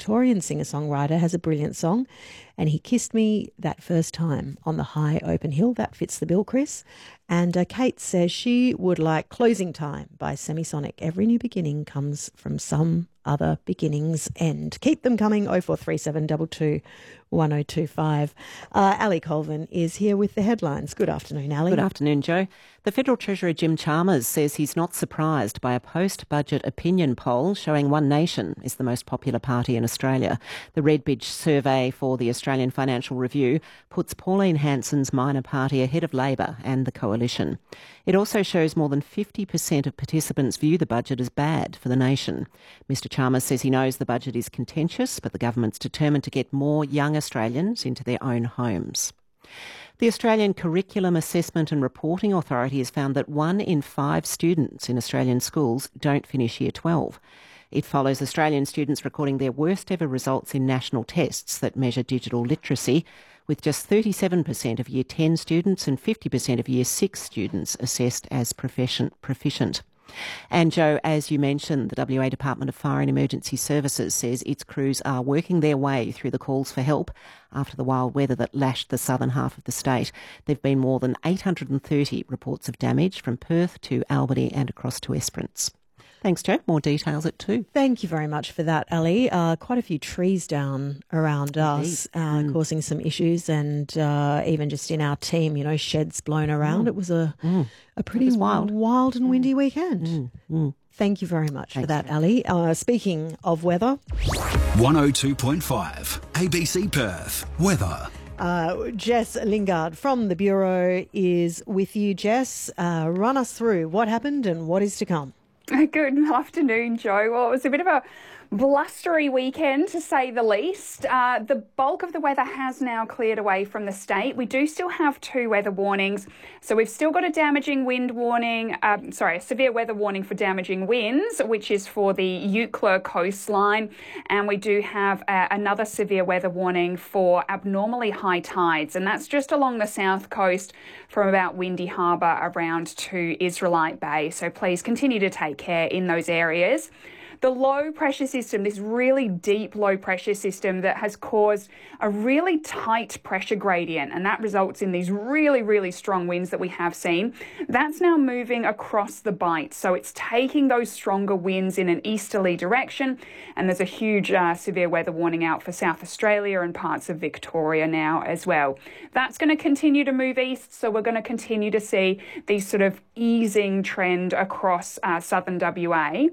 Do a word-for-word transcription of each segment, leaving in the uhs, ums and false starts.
Victorian singer-songwriter, has a brilliant song, and He Kissed Me That First Time on the High Open Hill. That fits the bill, Chris. And uh, Kate says she would like Closing Time by Semisonic. Every new beginning comes from some other beginning's end. Keep them coming. oh four three seven two two one oh two five. Uh, Ali Colvin is here with the headlines. Good afternoon, Ali. Good afternoon, Joe. The Federal Treasurer Jim Chalmers says he's not surprised by a post-budget opinion poll showing One Nation is the most popular party in Australia. The Redbridge survey for the Australian Financial Review puts Pauline Hanson's minor party ahead of Labor and the Coalition. It also shows more than fifty percent of participants view the budget as bad for the nation. Mister Chalmers says he knows the budget is contentious, but the government's determined to get more young Australians into their own homes. The Australian Curriculum Assessment and Reporting Authority has found that one in five students in Australian schools don't finish Year twelve. It follows Australian students recording their worst ever results in national tests that measure digital literacy, with just thirty-seven percent of Year ten students and fifty percent of Year six students assessed as proficient. proficient. And Joe, as you mentioned, the W A Department of Fire and Emergency Services says its crews are working their way through the calls for help after the wild weather that lashed the southern half of the state. There have been more than eight hundred thirty reports of damage from Perth to Albany and across to Esperance. Thanks, Joe. More details at two. Thank you very much for that, Ali. Uh, quite a few trees down around us, uh, mm. causing some issues, and uh, even just in our team, you know, sheds blown around. Mm. It was a mm. a pretty wild. wild and windy weekend. Mm. Mm. Thank you very much Thanks, for that, Joe. Ali. Uh, speaking of weather. one oh two point five A B C Perth. Weather. Uh, Jess Lingard from the Bureau is with you. Jess, uh, run us through what happened and what is to come. Good afternoon, Joe. Well, it was a bit of a blustery weekend, to say the least. Uh, the bulk of the weather has now cleared away from the state. We do still have two weather warnings. So we've still got a damaging wind warning, um, sorry, a severe weather warning for damaging winds, which is for the Eucla coastline. And we do have uh, another severe weather warning for abnormally high tides. And that's just along the south coast from about Windy Harbour around to Israelite Bay. So please continue to take care in those areas. The low pressure system, this really deep low pressure system that has caused a really tight pressure gradient, and that results in these really, really strong winds that we have seen. That's now moving across the Bight. So it's taking those stronger winds in an easterly direction, and there's a huge uh, severe weather warning out for South Australia and parts of Victoria now as well. That's going to continue to move east, so we're going to continue to see these sort of easing trend across uh, southern W A.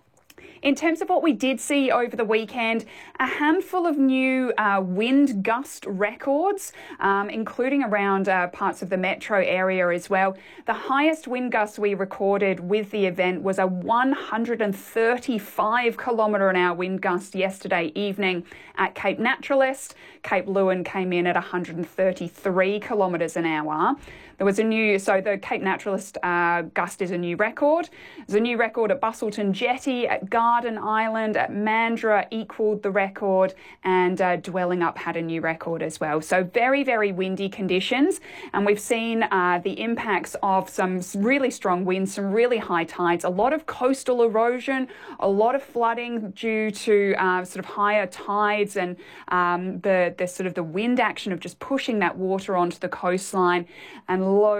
In terms of what we did see over the weekend, a handful of new uh, wind gust records, um, including around uh, parts of the metro area as well. The highest wind gust we recorded with the event was a one hundred thirty-five kilometre an hour wind gust yesterday evening at Cape Naturalist. Cape Leeuwin came in at one hundred thirty-three kilometres an hour. There was a new, so the Cape Naturalist uh, gust is a new record. There's a new record at Bustleton Jetty, at Garden Island, at Mandurah equalled the record, and uh, Dwelling Up had a new record as well. So very, very windy conditions. And we've seen uh, the impacts of some really strong winds, some really high tides, a lot of coastal erosion, a lot of flooding due to uh, sort of higher tides and um, the, the sort of the wind action of just pushing that water onto the coastline, and low